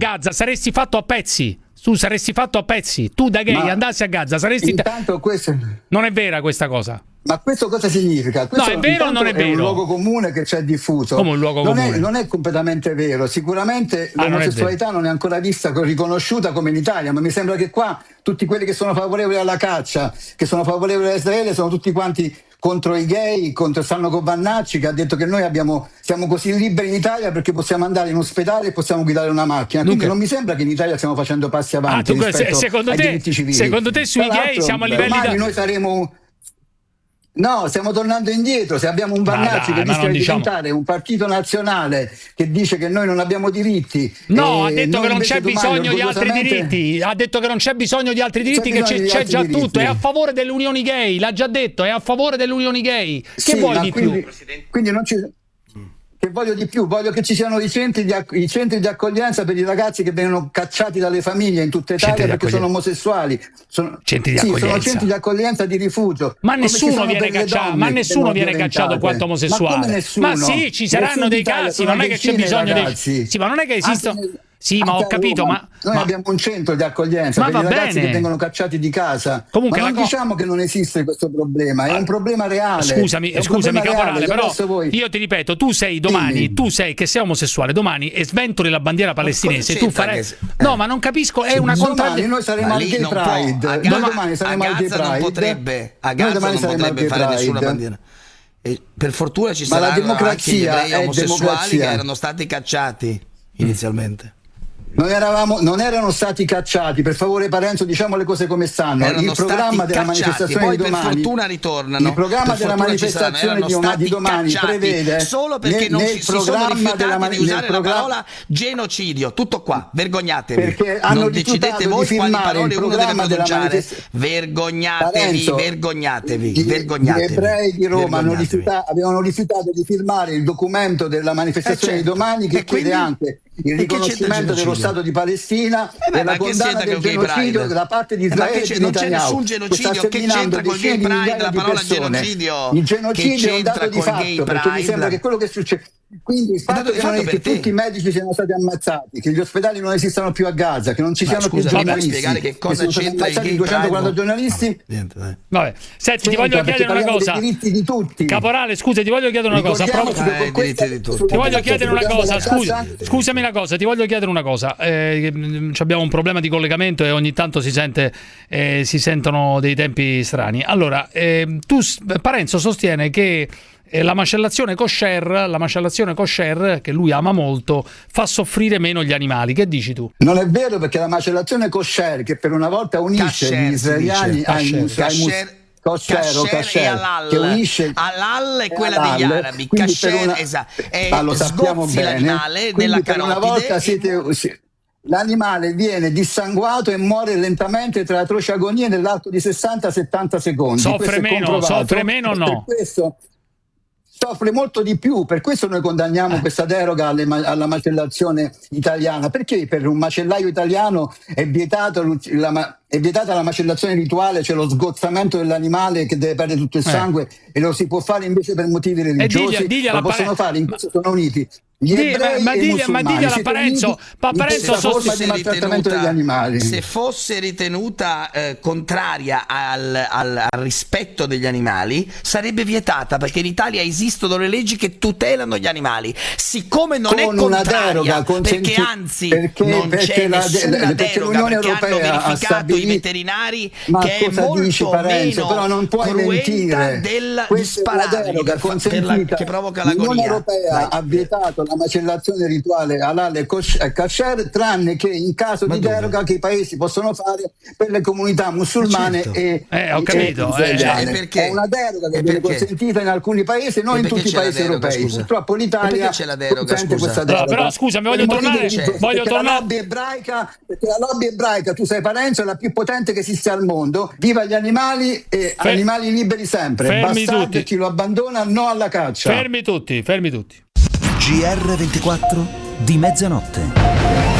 Gaza saresti fatto a pezzi. Tu saresti fatto a pezzi. Tu da gay andassi a Gaza saresti... Intanto questo... Non è vera questa cosa. Ma questo cosa significa? Questo no, è vero o non è vero? È un luogo comune che c'è diffuso. Come un luogo comune? Non è completamente vero. Sicuramente l'omosessualità non è ancora vista, riconosciuta come in Italia, ma mi sembra che qua tutti quelli che sono favorevoli alla caccia, che sono favorevoli a Israele, sono tutti quanti contro i gay, stanno con Vannacci che ha detto che noi siamo così liberi in Italia perché possiamo andare in ospedale e possiamo guidare una macchina. Quindi non mi sembra che in Italia stiamo facendo passi avanti rispetto ai diritti civili. Secondo te sui gay siamo a livelli noi saremo... No, stiamo tornando indietro. Se abbiamo un Vannacci che rischia di diventare un partito nazionale che dice che noi non abbiamo diritti, ha detto che non c'è bisogno di altri diritti. Ha detto che non c'è bisogno di altri diritti, che c'è già tutto. È a favore delle unioni gay, l'ha già detto, è a favore delle unioni gay. Che vuoi di più? Quindi non ci... Che voglio di più? Voglio che ci siano i centri di accoglienza per i ragazzi che vengono cacciati dalle famiglie in tutta Italia perché sono omosessuali. Centri di accoglienza. Sono centri di accoglienza di rifugio. Ma nessuno viene cacciato quanto omosessuale. Ma come nessuno? Ma sì, ci saranno dei casi, non è che c'è bisogno di... Sì, ma non è che esistono... Sì, ma ho capito, ma... Noi abbiamo un centro di accoglienza per i ragazzi che vengono cacciati di casa. Comunque, ma non diciamo che non esiste questo problema, è un problema reale. Scusami caporale, però io ti ripeto, tu sei domani, che sei omosessuale, domani e sventoli la bandiera palestinese, tu farai... No, ma non capisco, è una contraddizione. Noi saremo al Gay Pride. Domani saremo al Gay Pride. A Gaza non potrebbe fare nessuna bandiera. E per fortuna ci saranno anche gli ebrei omosessuali che erano stati cacciati inizialmente. Non erano stati cacciati, per favore Parenzo, diciamo le cose come stanno. Il programma della manifestazione di domani, per fortuna ritornano. Il programma della manifestazione di domani prevede solo perché non si sono rifiutati di usare la parola genocidio. Tutto qua, vergognatevi. Perché hanno non decidete voi quali parole uno deve pronunciare. Vergognatevi. Gli ebrei di Roma avevano rifiutato di firmare il documento della manifestazione di domani che chiede anche il riconoscimento dello Stato di Palestina e la condanna del genocidio da parte di Israele e di non c'è nessun genocidio. Che c'entra col Gay Pride la parola genocidio? Il genocidio è un dato di fatto, perché mi sembra che quello che succede... Quindi il fatto che tutti i medici siano stati ammazzati, che gli ospedali non esistano più a Gaza, che non ci siano più giornalisti, che cosa c'entra il Gay 240 giornalisti. Vabbè, senti, ti voglio chiedere una cosa. Diritti di tutti. Caporale, scusa, ti voglio chiedere una cosa. Ti voglio chiedere una cosa, scusami una cosa, ti voglio chiedere una cosa. Abbiamo un problema di collegamento e ogni tanto si sentono dei tempi strani. Allora, Parenzo sostiene che la macellazione kosher, che lui ama molto, fa soffrire meno gli animali. Che dici tu? Non è vero, perché la macellazione kosher, che per una volta unisce gli israeliani Kasher e halal. Che unisce halal è quella degli arabi, kasher lo sappiamo bene. L'animale nella per una volta l'animale viene dissanguato e muore lentamente tra atroci agonie nell'arco di 60-70 secondi. Soffre meno o no? Soffre molto di più, per questo noi condanniamo questa deroga alla macellazione italiana, perché per un macellaio italiano è vietata la macellazione rituale, cioè lo sgozzamento dell'animale che deve perdere tutto il sangue, e lo si può fare invece per motivi religiosi, lo possono fare, in questo sono uniti gli ebrei e i musulmani. Parenzo forma di maltrattamento degli animali. Se fosse ritenuta contraria al rispetto degli animali, sarebbe vietata, perché in Italia esistono le leggi che tutelano gli animali. Siccome non è contraria, perché anzi non c'è nessuna deroga, perché hanno verificato i veterinari che è molto meno però non puoi mentire del sparargli che provoca l'agonia. L'Unione Europea ha vietato la macellazione rituale halal e kasher, tranne che in caso di deroga che i paesi possono fare per le comunità musulmane ho capito, è una deroga che viene consentita in alcuni paesi e non in tutti i paesi europei. Purtroppo l'Italia consente questa deroga. Però scusa, voglio tornare la lobby ebraica, tu sai Parenzo, è la più potente che esiste al mondo. Viva gli animali e animali liberi sempre. Bastardi chi lo abbandona, no alla caccia. Fermi tutti. GR24 di mezzanotte.